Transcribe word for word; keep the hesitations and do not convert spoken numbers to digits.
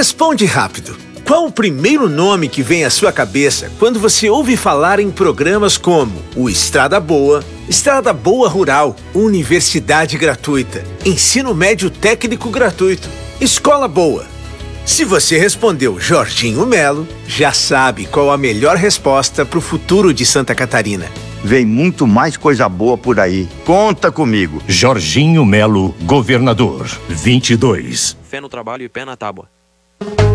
Responde rápido. Qual o primeiro nome que vem à sua cabeça quando você ouve falar em programas como o Estrada Boa, Estrada Boa Rural, Universidade Gratuita, Ensino Médio Técnico Gratuito, Escola Boa? Se você respondeu Jorginho Melo, já sabe qual a melhor resposta para o futuro de Santa Catarina. Vem muito mais coisa boa por aí. Conta comigo. Jorginho Melo, governador, vinte e dois. Fé no trabalho e pé na tábua.